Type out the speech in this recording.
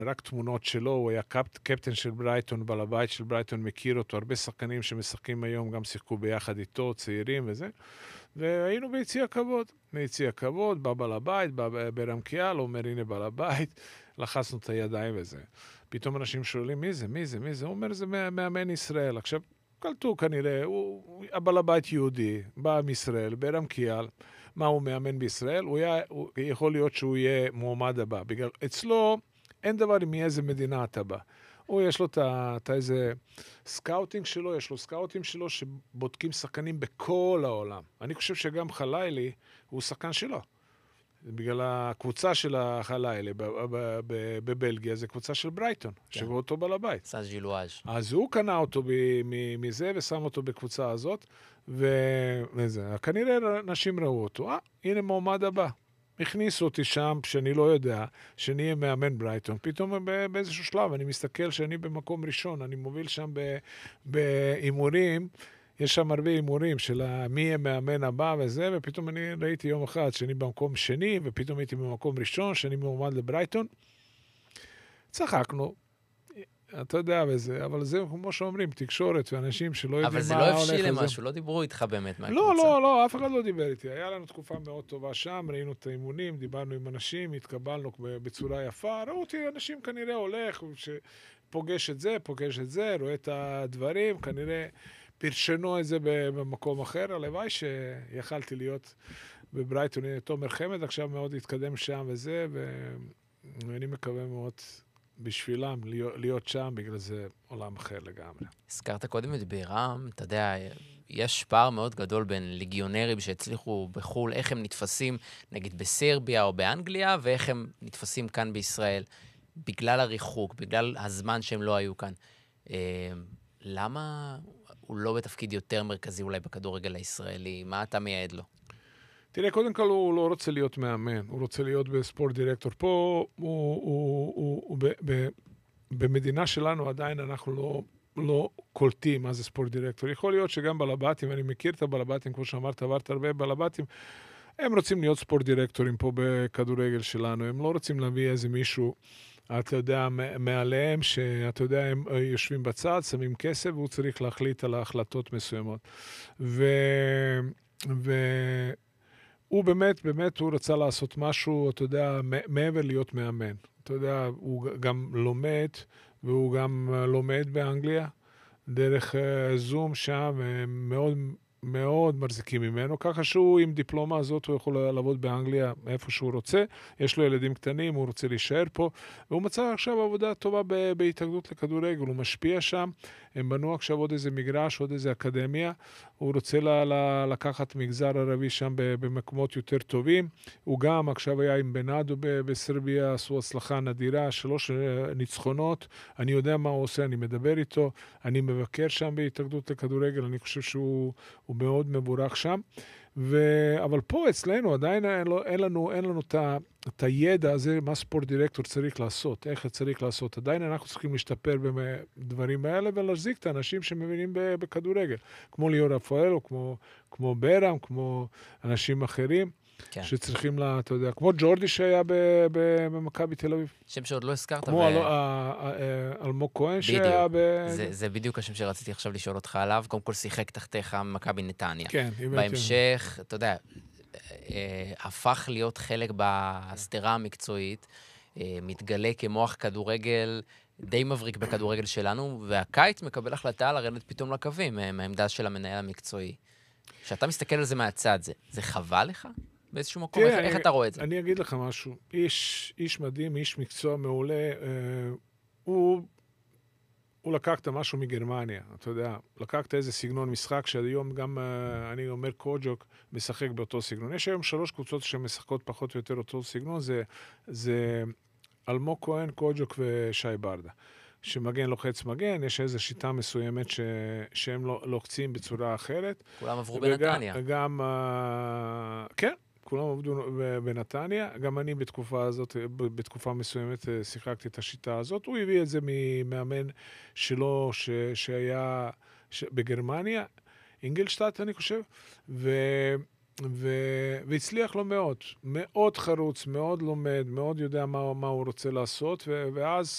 רק תמונות שלו, הוא היה קפטן של ברייטון, בעל הבית של ברייטון מכיר אותו, הרבה שחקנים שמשחקים היום גם שיחקו ביחד איתו, צעירים וזה, והיינו ביציע כבוד. ביציע כבוד, בא בעל הבית, בא ברם קיאל, אומר הנה בעל הבית, לחצנו את הידיים וזה. פתאום אנשים שואלים מי זה, מי זה, מי זה? הוא אומר זה מאמן ישראל. עכשיו, קלטו כנראה, הבעל הבית יהודי, בא מישראל, ברם קיאל, מה הוא מאמן בישראל? הוא יכול להיות שהוא יהיה מועמד הבא. בגלל, אצלו אין דבר עם מאיזה מדינה אתה בא. הוא יש לו את איזה סקאוטינג שלו, יש לו סקאוטים שלו שבודקים שחקנים בכל העולם. אני חושב שגם חלילי הוא שחקן שלו. בגלל הקבוצה של החלילי בבלגיה, זה קבוצה של ברייטון, שבו אותו בעל הבית. סאז ג'ילואז'. אז הוא קנה אותו מזה ושם אותו בקבוצה הזאת, וזה. כנראה אנשים ראו אותו. הנה מועמד הבא. הכניסו אותי שם, שאני לא יודע, שאני אהיה מאמן ברייטון. פתאום באיזשהו שלב, אני מסתכל שאני במקום ראשון, אני מוביל שם באימורים, יש שם הרבה אימורים של מי יהיה מאמן הבא וזה, ופתאום אני ראיתי יום אחד שאני במקום שני, ופתאום הייתי במקום ראשון, שאני מועמד לברייטון. צחקנו. אתה יודע וזה, אבל זה כמו שאומרים, תקשורת ואנשים שלא יודעים מה הולך. אבל זה לא הבשיל למשהו, לא דיברו איתך באמת מהקבוצה. לא, אף אחד לא דיבר איתי. היה לנו תקופה מאוד טובה שם, ראינו את האימונים, דיברנו עם אנשים, התקבלנו בצורה יפה, ראו אותי אנשים כנראה הולך, שפוגש את זה, רואה את הדברים, כנראה פרשנו את זה במקום אחר, הלוואי שיכלתי להיות בברייטון, תומר חמד עכשיו מאוד התקדם שם וזה, ואני מקווה מאוד בשבילם להיות שם, בגלל זה עולם אחר לגמרי. הזכרת קודם את בירם, אתה יודע, יש פער מאוד גדול בין ליגיונרים שהצליחו בחול, איך הם נתפסים נגיד בסרביה או באנגליה, ואיך הם נתפסים כאן בישראל, בגלל הריחוק, בגלל הזמן שהם לא היו כאן. למה הוא לא בתפקיד יותר מרכזי אולי בכדורגל הישראלי? מה אתה מייעד לו? תראה, קודם כל הוא לא רוצה להיות מאמן, הוא רוצה להיות בספורט דירקטור. פה במדינה שלנו עדיין אנחנו לא קולטים מה זה ספורט דירקטור. יכול להיות שגם בלבטים, אני מכיר את הבלבטים, כמו שאמרת, עברת הרבה בלבטים, הם רוצים להיות ספורט דירקטורים פה בכדורגל שלנו, הם לא רוצים להביא איזה מישהו, אתה יודע, מעליהם, שאתה יודע, הם יושבים בצד, שמים כסף, והוא צריך להחליט על ההחלטות מסוימות. הוא באמת הוא רצה לעשות משהו, אתה יודע, מעבר להיות מאמן. אתה יודע, הוא גם לומד, והוא גם לומד באנגליה, דרך זום שם, מאוד מאוד מחזיקים ממנו, ככה שהוא עם דיפלומה הזאת, הוא יכול לעבוד באנגליה איפה שהוא רוצה, יש לו ילדים קטנים, הוא רוצה להישאר פה, והוא מצא עכשיו עבודה טובה בהתאגדות לכדורגל, הוא משפיע שם, הם בנו עכשיו עוד איזה מגרש, עוד איזה אקדמיה, הוא רוצה לקחת מגזר ערבי שם במקומות יותר טובים, הוא גם עכשיו היה עם בנאדו בסרביה, עשו הצלחה נדירה, 3 ניצחונות, אני יודע מה הוא עושה, אני מדבר איתו, אני מבקר שם בהתאגדות לכדורגל, אני חושב שהוא מאוד מבורך שם, אבל פה אצלנו עדיין אין לנו את הידע הזה, מה ספורט דירקטור צריך לעשות, איך צריך לעשות. עדיין אנחנו צריכים להשתפר בדברים האלה, ולהחזיק את האנשים שמבינים בכדורגל, כמו ליאור רפאל, או כמו ברם, כמו אנשים אחרים, כן. שצריכים אתה יודע, כמו ג'ורדי שהיה במכבי תל אביב. שם שעוד לא הזכרת. כמו אלמוג כהן שהיה זה בדיוק השם שרציתי עכשיו לשאול אותך עליו. קודם כל שיחק תחתיך מכבי נתניה. כן. בהמשך, אתה יודע, הפך להיות חלק בהסדרה המקצועית, מתגלה כמוח כדורגל די מבריק בכדורגל שלנו, והקיץ מקבל החלטה לרדת פתאום לקווים, מהעמדה של המנהל המקצועי. כשאתה מסתכל על זה מהצד, זה חבל לך? באיזשהו מקום, איך אתה רואה את זה? אני אגיד לך משהו, איש מדהים, איש מקצוע מעולה, הוא לקחת משהו מגרמניה, אתה יודע, לקחת איזה סגנון משחק, שהיום גם, אני אומר, קוג'וק משחק באותו סגנון. יש היום 3 קבוצות שמשחקות פחות או יותר אותו סגנון, זה אלמוג כהן, קוג'וק ושי ברדה. שמגן לוחץ מגן, יש איזו שיטה מסוימת שהם לוחצים בצורה אחרת. כולם עברו בנתניה. וגם, כן. כולם עבדו בנתניה, גם אני בתקופה הזאת, בתקופה מסוימת שיחקתי את השיטה הזאת, הוא הביא את זה ממאמן שלו שהיה בגרמניה, אינגלשטאט אני חושב, והצליח לו מאוד, מאוד חרוץ, מאוד לומד, מאוד יודע מה הוא רוצה לעשות, ואז